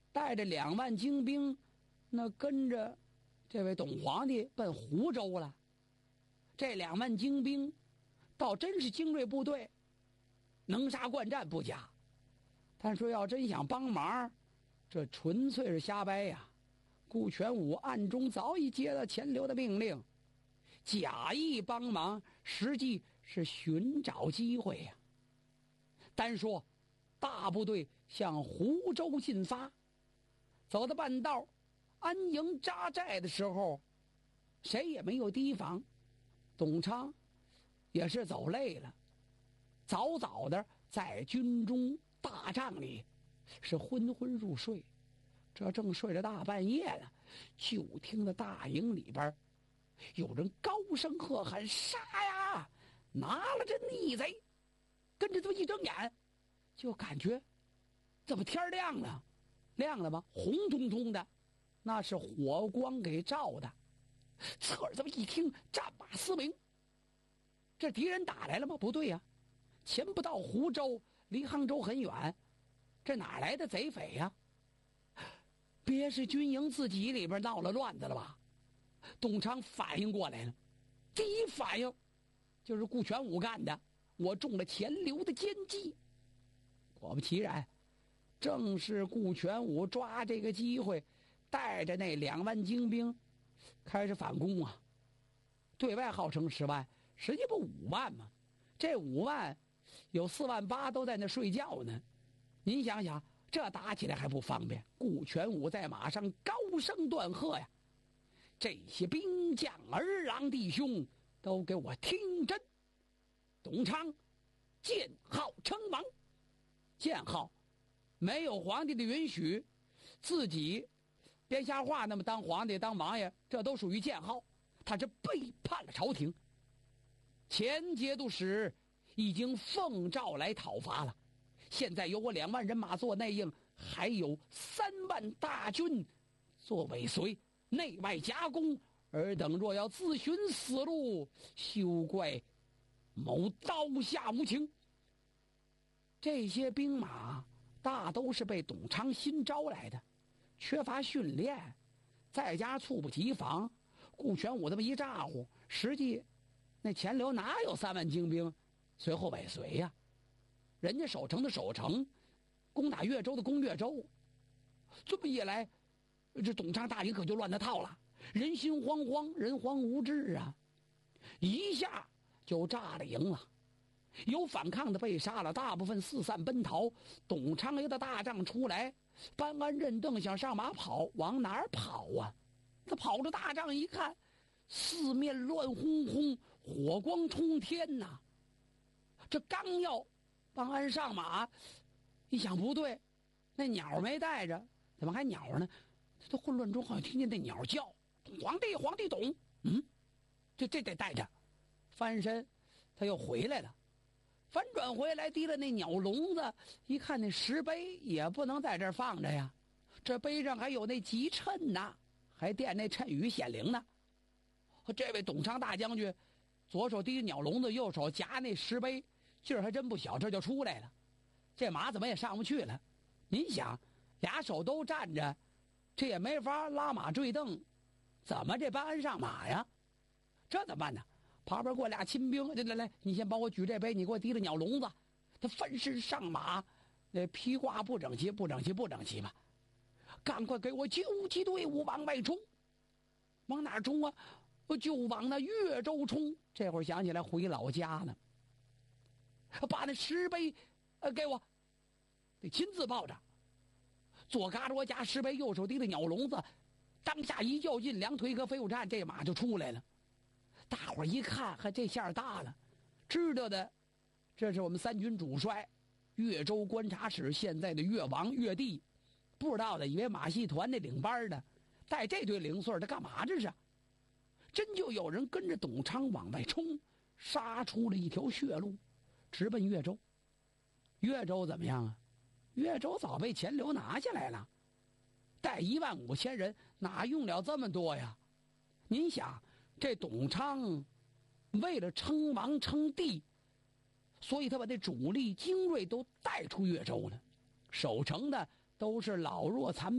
带着2万精兵，那跟着这位董皇帝奔湖州了。这2万精兵倒真是精锐部队，能杀惯战不假，但说要真想帮忙，这纯粹是瞎掰呀。顾全武暗中早已接到钱镠的命令，假意帮忙，实际是寻找机会呀。单说大部队向湖州进发，走到半道安营扎寨的时候，谁也没有提防。董昌也是走累了，早早的在军中大帐里是昏昏入睡。这正睡着大半夜呢，就听到大营里边有人高声喝喊：“杀呀！拿了这逆贼！”跟着他一睁眼，就感觉怎么天亮了？亮了吗？红彤彤的，那是火光给照的。侧耳这么一听，战马嘶鸣。这敌人打来了吗？不对呀，前不到湖州，离杭州很远，这哪来的贼匪呀？别是军营自己里边闹了乱子了吧？董昌反应过来了，第一反应就是顾全武干的，我中了钱镠的奸计。果不其然，正是顾全武抓这个机会，带着那2万精兵开始反攻啊。对外号称10万，实际不5万吗？这5万有4万8都在那睡觉呢。您想想，这打起来还不方便。顾全武在马上高声断喝呀：“这些兵将儿郎弟兄都给我听真！董昌建号称王。建号没有皇帝的允许，自己编瞎话，那么当皇帝当王爷，这都属于建号。他是背叛了朝廷。前节度使已经奉诏来讨伐了，现在有我2万人马做内应，还有3万大军做尾随，内外夹攻。尔等若要自寻死路，休怪某刀下无情。”这些兵马大都是被董昌新招来的，缺乏训练，再加猝不及防。顾全武这么一咋呼，实际那钱镠哪有3万精兵随后尾随呀？人家守城的守城，攻打越州的攻越州。这么一来，这董昌大营可就乱了套了，人心惶惶，人惶无知啊，一下就炸了营了。有反抗的被杀了，大部分四散奔逃。董昌爷的大帐出来，班安认凳想上马跑，往哪儿跑啊？他跑着大帐一看，四面乱哄哄，火光冲天呐！这刚要班安上马，一想不对，那鸟没带着，怎么还鸟呢？他混乱中好像听见那鸟叫：“皇帝，皇帝董！”这得带着。翻身，他又回来了。反转回来，提了那鸟笼子，一看那石碑也不能在这儿放着呀，这碑上还有那吉谶呢，还垫那谶语显灵呢。这位董昌大将军，左手提着鸟笼子，右手夹那石碑，劲儿还真不小，这就出来了。这马怎么也上不去了？您想，2手都站着，这也没法拉马坠镫，怎么这班安上马呀？这怎么办呢？旁边过俩亲兵，来，你先帮我举这杯，你给我提着鸟笼子。他翻身上马，那披挂不整齐嘛！赶快给我救济队伍往外冲！往哪儿冲啊？就往那越州冲。这会儿想起来回老家呢，把那石碑，给我，得亲自抱着。左嘎着我夹石碑，右手提着鸟笼子，当下一较劲，2腿一个飞虎战，这马就出来了。大伙儿一看，还这下大了，知道的，这是我们3军主帅，越州观察使，现在的越王越帝。不知道的以为马戏团那领班的，带这堆零碎的干嘛这是？真就有人跟着董昌往外冲，杀出了一条血路，直奔越州。越州怎么样啊？越州早被钱镠拿下来了，带15000人，哪用了这么多呀？您想，这董昌为了称王称帝，所以他把这主力精锐都带出越州呢，守城的都是老弱残